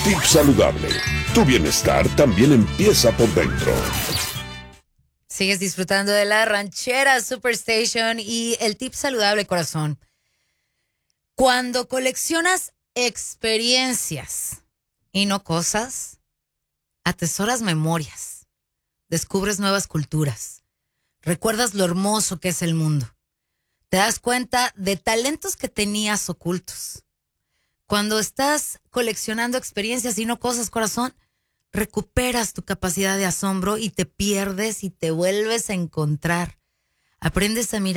Tip saludable. Tu bienestar también empieza por dentro. Sigues disfrutando de la ranchera Superstation y el tip saludable, corazón. Cuando coleccionas experiencias y no cosas, atesoras memorias, descubres nuevas culturas, recuerdas lo hermoso que es el mundo, te das cuenta de talentos que tenías ocultos. Cuando estás coleccionando experiencias y no cosas, corazón, recuperas tu capacidad de asombro y te pierdes y te vuelves a encontrar. Aprendes a mirar